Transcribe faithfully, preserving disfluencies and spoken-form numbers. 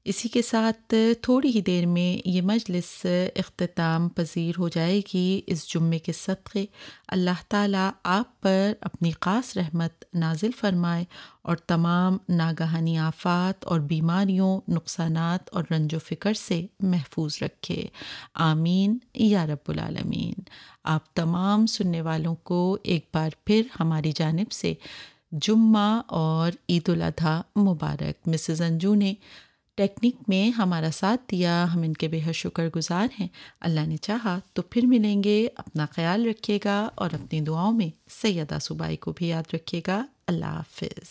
इसी के साथ थोड़ी ही देर में ये मजलिस इख्तिताम पजीर हो जाएगी। इस जुम्मे के सदक़े अल्लाह ताला आप पर अपनी ख़ास रहमत नाजिल फ़रमाए और तमाम नागहानी आफ़ात और बीमारियों, नुक़सानात और रंजो फ़िक्र से महफूज रखे। आमीन या रब्बुल आलमीन। आप तमाम सुनने वालों को एक बार फिर हमारी जानिब से जुम्मा और ईद उल अधा मुबारक। मिसेस अंजू ने टेक्निक में हमारा साथ दिया, हम इनके बेहद शुक्रगुजार हैं। अल्लाह ने चाहा तो फिर मिलेंगे। अपना ख्याल रखिएगा और अपनी दुआओं में सैयदा सुबाई को भी याद रखिएगा। अल्लाह हाफ़िज़।